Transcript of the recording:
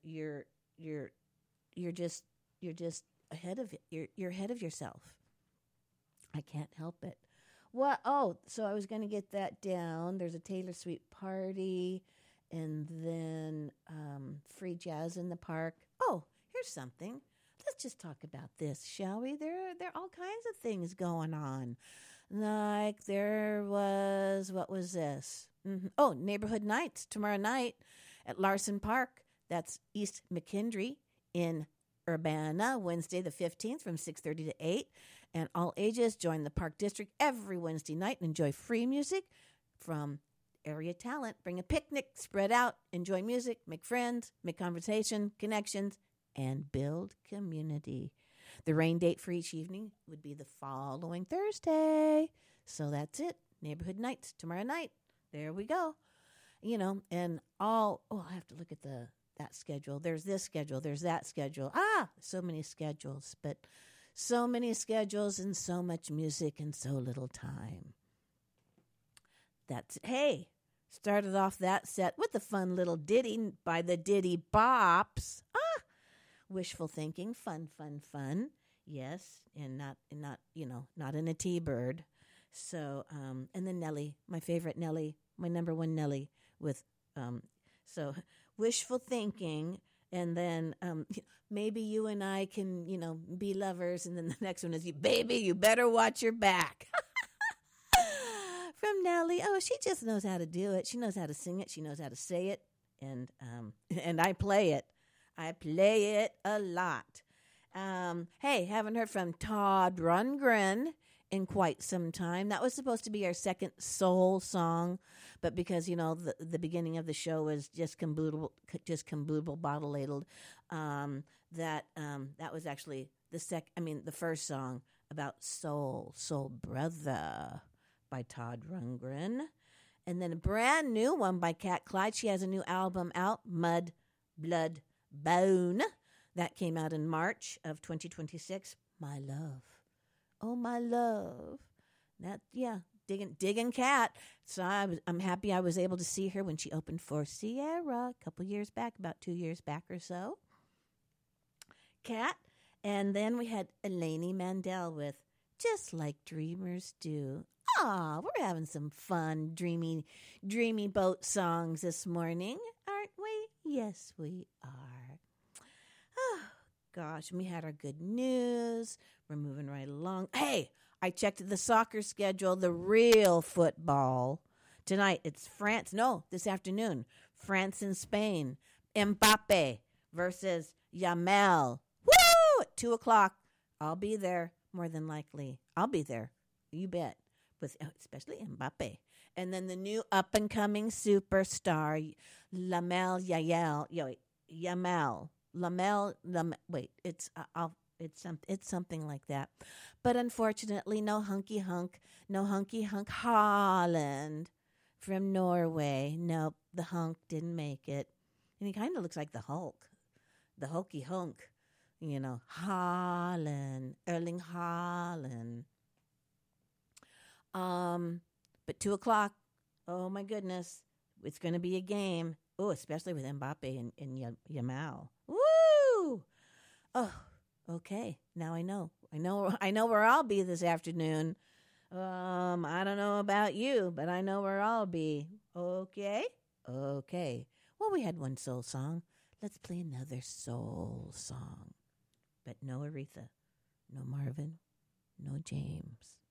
you're you're just ahead of you're ahead of yourself. I can't help it. What? Oh, so I was going to get that down. There's a Taylor Swift party, and then free jazz in the park. Oh, here's something. Let's just talk about this, shall we? There are all kinds of things going on. Like there was, what was this? Oh, neighborhood nights tomorrow night at Larson Park. That's East McKendree in Urbana, Wednesday the 15th from 6:30 to 8. And all ages join the Park District every Wednesday night and enjoy free music from area talent. Bring a picnic, spread out, enjoy music, make friends, make conversation, connections, and build community. The rain date for each evening would be the following Thursday. So that's it. Neighborhood nights tomorrow night. There we go. And I have to look at that schedule. There's this schedule. There's that schedule. So many schedules, but so many schedules and so much music and so little time. Hey, started off that set with a fun little ditty by the Diddy Bops. Wishful thinking, fun. Yes, and not in a T-bird. So, and then Nelly, my favorite Nelly, my number one Nelly with, so wishful thinking, and then maybe you and I can, be lovers, and then the next one is, baby, you better watch your back. From Nelly. Oh, she just knows how to do it. She knows how to sing it. She knows how to say it, and I play it. I play it a lot. Hey, haven't heard from Todd Rundgren in quite some time. That was supposed to be our second soul song, but because the beginning of the show was just caboodle bottle ladled, that was actually the first song about Soul Brother by Todd Rundgren, and then a brand new one by Kat Clyde. She has a new album out, Mud, Blood, Bone. That came out in March of 2026. My love. Oh, my love. Digging Kat. So I'm happy I was able to see her when she opened for Sierra a couple years back, about 2 years back or so. Kat. And then we had Eleni Mandel with Just Like Dreamers Do. We're having some fun, dreamy boat songs this morning, aren't we? Yes, we are. Oh, gosh, and we had our good news. We're moving right along. Hey, I checked the soccer schedule, the real football. Tonight, it's France. No, this afternoon, France and Spain. Mbappe versus Yamal. Woo! At 2 o'clock. I'll be there, more than likely. I'll be there. You bet. Especially Mbappe. And then the new up-and-coming superstar, Yamal. It's something like that. But unfortunately, no hunky hunk Haaland from Norway. Nope, the hunk didn't make it. And he kind of looks like the Hulk, the hokey hunk, Haaland, Erling Haaland. But 2 o'clock, oh my goodness, it's going to be a game. Oh, especially with Mbappe and Yamal. Woo! Oh, okay. Now I know where I'll be this afternoon. I don't know about you, but I know where I'll be. Okay. Well, we had one soul song. Let's play another soul song. But no Aretha, no Marvin, no James.